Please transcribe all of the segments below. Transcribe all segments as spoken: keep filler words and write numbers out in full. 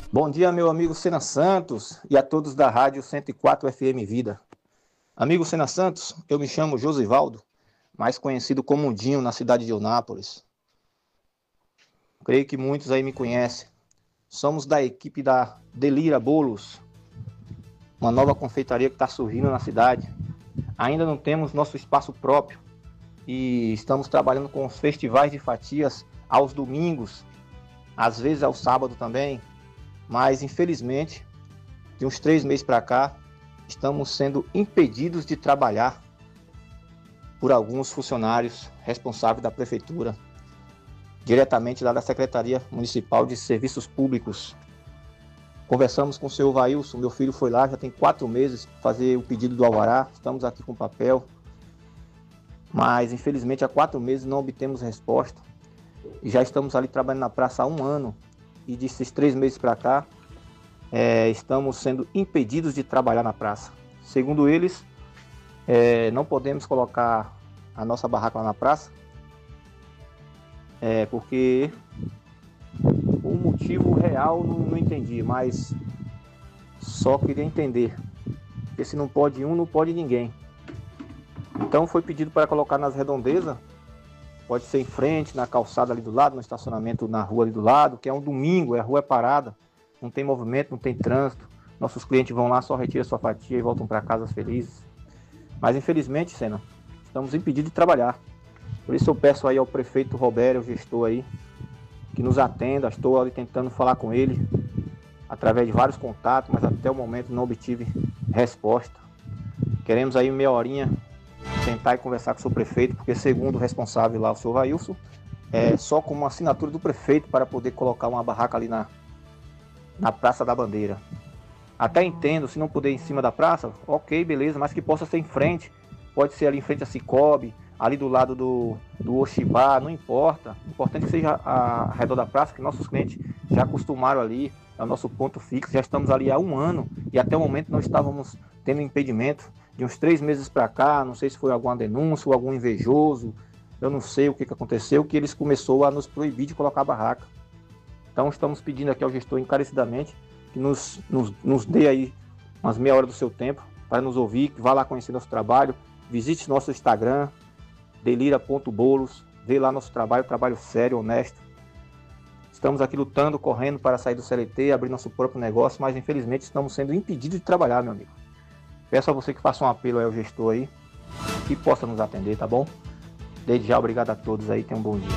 Bom dia, meu amigo Sena Santos e a todos da Rádio cento e quatro F M Vida. Amigo Sena Santos, eu me chamo Josivaldo, mais conhecido como Dinho na cidade de Eunápolis. Creio que muitos aí me conhecem. Somos da equipe da Delira Bolos, uma nova confeitaria que está surgindo na cidade. Ainda não temos nosso espaço próprio e estamos trabalhando com os festivais de fatias aos domingos, às vezes ao sábado também, mas infelizmente, de uns três meses para cá, estamos sendo impedidos de trabalhar por alguns funcionários responsáveis da prefeitura, diretamente lá da Secretaria Municipal de Serviços Públicos. Conversamos com o senhor Vailson, meu filho foi lá, já tem quatro meses, fazer o pedido do alvará, estamos aqui com papel, mas infelizmente há quatro meses não obtemos resposta, e já estamos ali trabalhando na praça há um ano, e desses três meses para cá, é, estamos sendo impedidos de trabalhar na praça. Segundo eles, é, não podemos colocar a nossa barraca lá na praça, é, porque o motivo real não, não entendi, mas só queria entender, porque se não pode um, não pode ninguém. Então foi pedido para colocar nas redondezas, pode ser em frente, na calçada ali do lado, no estacionamento na rua ali do lado, que é um domingo, a rua é parada, não tem movimento, não tem trânsito, nossos clientes vão lá, só retiram sua fatia e voltam para casa felizes. Mas infelizmente, Sena, estamos impedidos de trabalhar. Por isso eu peço aí ao prefeito Roberto, o gestor aí, que nos atenda. Estou ali tentando falar com ele, através de vários contatos, mas até o momento não obtive resposta. Queremos aí meia horinha tentar e conversar com o seu prefeito, porque segundo o responsável lá, o senhor Vailson, é só com uma assinatura do prefeito para poder colocar uma barraca ali na, na Praça da Bandeira. Até entendo, se não puder em cima da praça, ok, beleza, mas que possa ser em frente, pode ser ali em frente a Cicobi, ali do lado do, do Oxibá, não importa, o importante é que seja ao redor da praça, que nossos clientes já acostumaram ali, é o nosso ponto fixo, já estamos ali há um ano e até o momento não estávamos tendo impedimento. De uns três meses para cá, não sei se foi alguma denúncia ou algum invejoso, eu não sei o que, que aconteceu, que eles começaram a nos proibir de colocar a barraca. Então estamos pedindo aqui ao gestor encarecidamente que nos, nos, nos dê aí umas meia hora do seu tempo para nos ouvir, que vá lá conhecer nosso trabalho, visite nosso Instagram, delira ponto bolos, vê lá nosso trabalho, trabalho sério, honesto. Estamos aqui lutando, correndo para sair do C L T, abrir nosso próprio negócio, mas infelizmente estamos sendo impedidos de trabalhar, meu amigo. Peço a você que faça um apelo aí ao gestor aí, que possa nos atender, tá bom? Desde já, obrigado a todos aí, tenham um bom dia.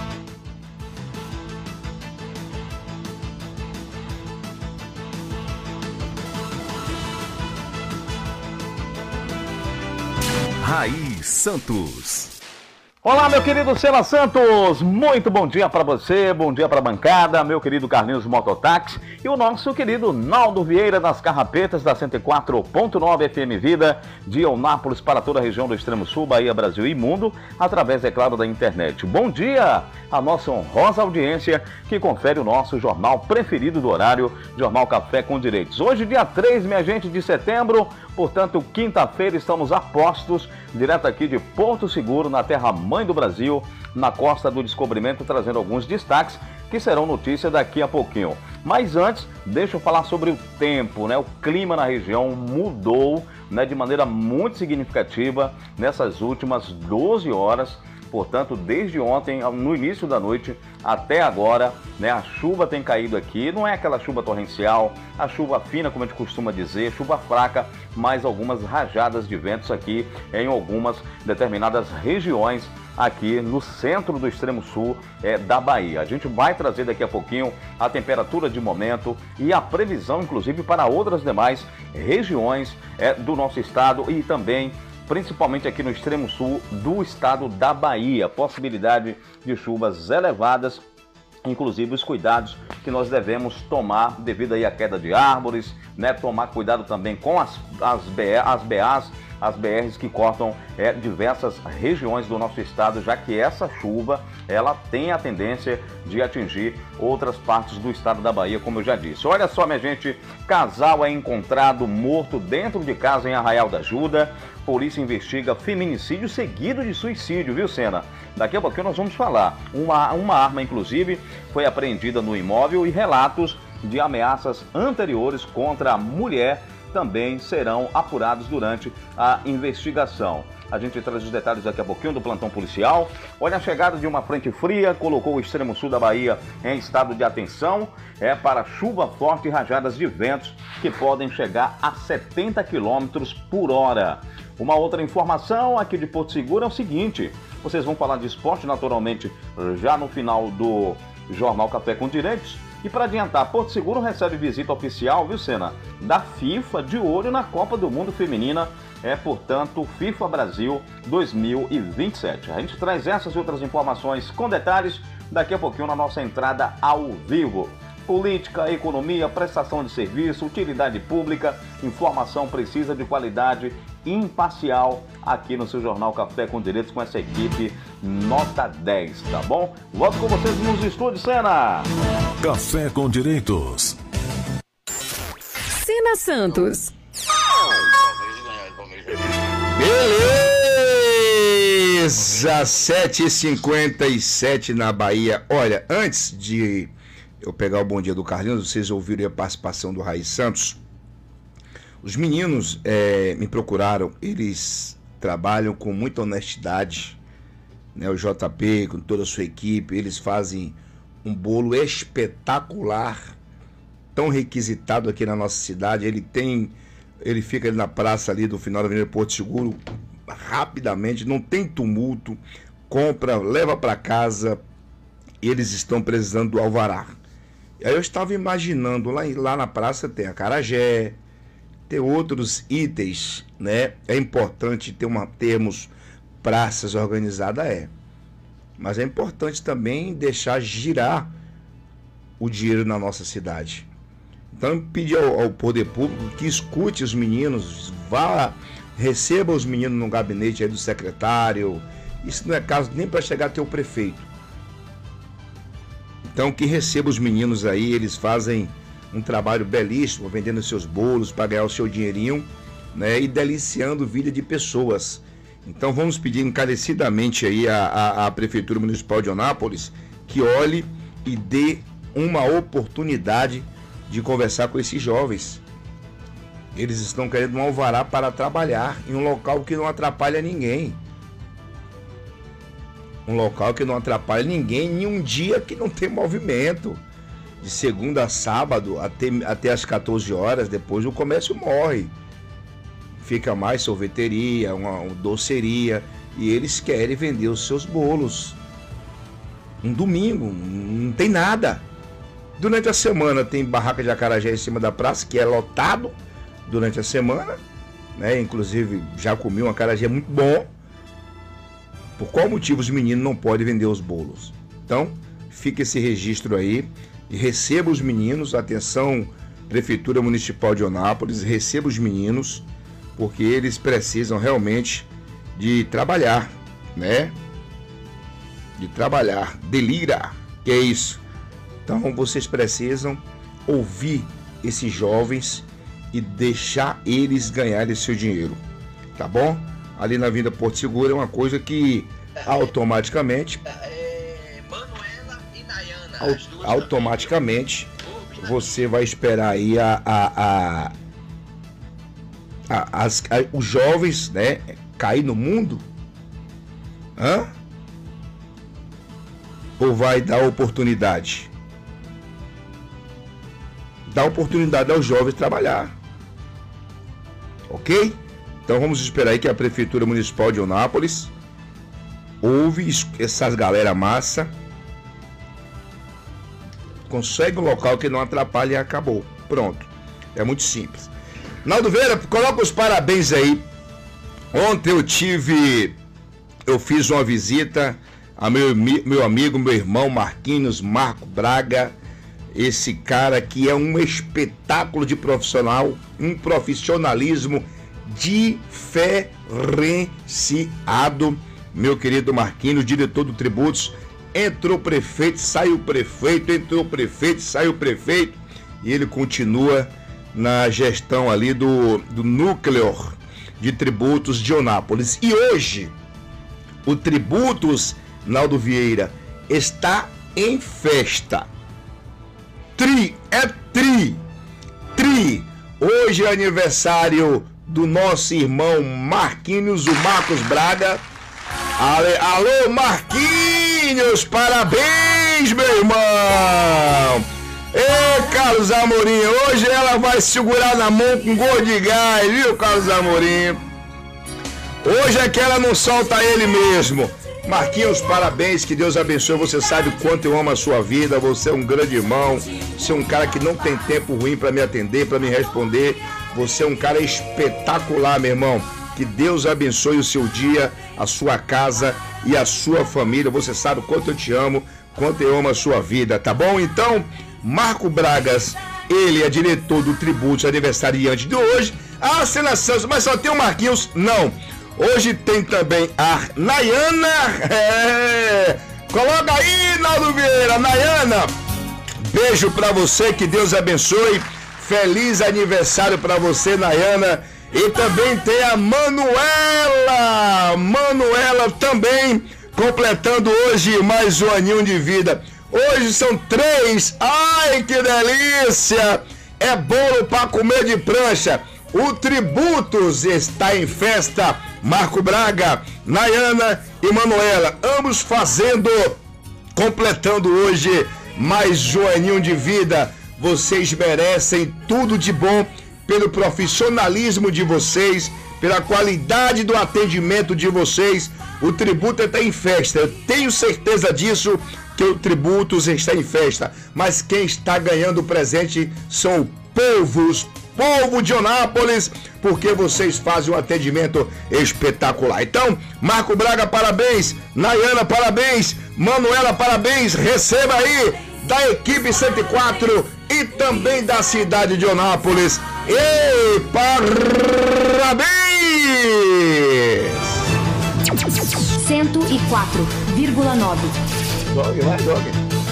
Raiz Santos. Olá, meu querido Sena Santos, muito bom dia para você, bom dia para a bancada, meu querido Carlinhos Mototáxi e o nosso querido Naldo Vieira das Carrapetas da cento e quatro ponto nove F M Vida, de Eunápolis para toda a região do Extremo Sul, Bahia, Brasil e mundo, através, é claro, da internet. Bom dia à nossa honrosa audiência que confere o nosso jornal preferido do horário, Jornal Café com Direitos. Hoje, dia três, minha gente, de setembro, portanto, quinta-feira, estamos a postos, direto aqui de Porto Seguro, na terra mãe do Brasil, na Costa do Descobrimento, trazendo alguns destaques que serão notícia daqui a pouquinho. Mas antes, deixa eu falar sobre o tempo, né? O clima na região mudou, né, de maneira muito significativa nessas últimas doze horas. Portanto, desde ontem, no início da noite até agora, né, a chuva tem caído aqui. Não é aquela chuva torrencial, a chuva fina, como a gente costuma dizer, chuva fraca, mas algumas rajadas de ventos aqui em algumas determinadas regiões aqui no centro do extremo sul é, da Bahia. A gente vai trazer daqui a pouquinho a temperatura de momento e a previsão, inclusive, para outras demais regiões é, do nosso estado e também principalmente aqui no extremo sul do estado da Bahia. Possibilidade de chuvas elevadas, inclusive os cuidados que nós devemos tomar devido aí à queda de árvores, né? Tomar cuidado também com as, as, B, as B As, as B Rs que cortam é, diversas regiões do nosso estado, já que essa chuva ela tem a tendência de atingir outras partes do estado da Bahia, como eu já disse. Olha só, minha gente, casal é encontrado morto dentro de casa em Arraial da Ajuda. Polícia investiga feminicídio seguido de suicídio, viu, Sena? Daqui a pouquinho nós vamos falar. Uma, uma arma, inclusive, foi apreendida no imóvel e relatos de ameaças anteriores contra a mulher também serão apurados durante a investigação. A gente traz os detalhes daqui a pouquinho do plantão policial. Olha, a chegada de uma frente fria colocou o extremo sul da Bahia em estado de atenção. É para chuva forte e rajadas de ventos que podem chegar a setenta quilômetros por hora. Uma outra informação aqui de Porto Seguro é o seguinte: vocês vão falar de esporte naturalmente já no final do Jornal Café com Direitos. E para adiantar, Porto Seguro recebe visita oficial, viu, Sena, da FIFA, de olho na Copa do Mundo Feminina, é, portanto, FIFA Brasil dois mil e vinte e sete. A gente traz essas e outras informações com detalhes daqui a pouquinho na nossa entrada ao vivo. Política, economia, prestação de serviço, utilidade pública, informação precisa de qualidade, imparcial, aqui no seu Jornal Café com Direitos, com essa equipe nota dez, tá bom? Volto com vocês nos estúdios, Sena! Café com Direitos. Sena Santos. Beleza! sete e cinquenta e sete na Bahia. Olha, antes de eu pegar o bom dia do Carlinhos, vocês ouviram a participação do Raí Santos. Os meninos é, me procuraram, eles trabalham com muita honestidade, né? O J P, com toda a sua equipe, eles fazem um bolo espetacular, tão requisitado aqui na nossa cidade. Ele tem, ele fica ali na praça ali do final da Avenida Porto Seguro, rapidamente, não tem tumulto, compra, leva para casa, eles estão precisando do alvará. Aí eu estava imaginando, lá, lá na praça tem acarajé, tem outros itens, né? É importante ter uma, termos praças organizadas, é. Mas é importante também deixar girar o dinheiro na nossa cidade. Então eu pedi ao, ao poder público que escute os meninos, vá, receba os meninos no gabinete aí do secretário. Isso não é caso nem para chegar até o prefeito. Então que receba os meninos aí, eles fazem um trabalho belíssimo, vendendo seus bolos para ganhar o seu dinheirinho, né, e deliciando vida de pessoas. Então vamos pedir encarecidamente aí a, a, a Prefeitura Municipal de Onápolis que olhe e dê uma oportunidade de conversar com esses jovens. Eles estão querendo um alvará para trabalhar em um local que não atrapalha ninguém. Um local que não atrapalha ninguém em um dia que não tem movimento. De segunda a sábado até, até as quatorze horas, depois o comércio morre. Fica mais sorveteria, uma, uma doceria, e eles querem vender os seus bolos. Um domingo, não tem nada. Durante a semana tem barraca de acarajé em cima da praça, que é lotado durante a semana, né? Inclusive já comi um acarajé muito bom. Por qual motivo os meninos não podem vender os bolos? Então, fica esse registro aí e receba os meninos. Atenção, Prefeitura Municipal de Onápolis, receba os meninos, porque eles precisam realmente de trabalhar, né? De trabalhar, delira, que é isso. Então vocês precisam ouvir esses jovens e deixar eles ganharem seu dinheiro, tá bom? Ali na Avenida Porto Seguro é uma coisa que automaticamente, Manuela e Nayana, au- automaticamente você vai esperar aí a, a, a, a, as, a os jovens, né, cair no mundo, hã? Ou vai dar oportunidade? Dá oportunidade aos jovens trabalhar, ok? Então vamos esperar aí que a Prefeitura Municipal de Onápolis ouve essas galera massa, consegue um local que não atrapalhe e acabou. Pronto. É muito simples. Naldo Vieira, coloca os parabéns aí. Ontem eu tive, eu fiz uma visita a meu, meu amigo, meu irmão Marquinhos Marco Braga, esse cara que é um espetáculo de profissional, um profissionalismo diferenciado. Meu querido Marquinhos, diretor do Tributos, entrou prefeito, saiu prefeito, entrou prefeito, saiu prefeito, e ele continua na gestão ali do, do núcleo de tributos de Onápolis. E hoje, o Tributos, Naldo Vieira, está em festa. tri, é tri, tri. Hoje é aniversário do nosso irmão Marquinhos, o Marcos Braga. Alô, Marquinhos, parabéns, meu irmão. Ei, Carlos Amorim, hoje ela vai segurar na mão com gol de gás, viu, Carlos Amorim? Hoje é que ela não solta ele mesmo. Marquinhos, parabéns, que Deus abençoe. Você sabe o quanto eu amo a sua vida. Você é um grande irmão. Você é um cara que não tem tempo ruim para me atender, para me responder. Você é um cara espetacular, meu irmão. Que Deus abençoe o seu dia, a sua casa e a sua família. Você sabe o quanto eu te amo, quanto eu amo a sua vida, tá bom? Então, Marco Bragas, ele é diretor do Tributos, aniversariante de hoje. Ah, Cena Santos, mas só tem o Marquinhos? Não. Hoje tem também a Nayana. É. Coloca aí, Naldo Vieira. Nayana, beijo pra você, que Deus abençoe. Feliz aniversário pra você, Nayana. E também tem a Manuela. Manuela também completando hoje mais um aninho de vida. Hoje são três. Ai, que delícia! É bolo pra comer de prancha. O Tributos está em festa. Marco Braga, Nayana e Manuela, ambos fazendo, completando hoje mais um aninho de vida. Vocês merecem tudo de bom pelo profissionalismo de vocês, pela qualidade do atendimento de vocês. O Tributo está em festa. Eu tenho certeza disso, que o Tributos está em festa. Mas quem está ganhando o presente são o povos, povo de Onápolis, porque vocês fazem um atendimento espetacular. Então, Marco Braga, parabéns. Nayana, parabéns. Manuela, parabéns. Receba aí da equipe cento e quatro e também da cidade de Onápolis. E parabéns! cento e quatro vírgula nove. Dog, vai, dog.